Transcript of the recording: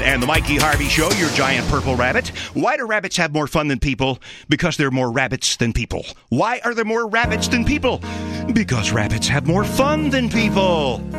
and the Mikey Harvey Show, your giant purple rabbit. Why do rabbits have more fun than people? Because they're more rabbits than people. Why are there more rabbits than people? Because rabbits have more fun than people.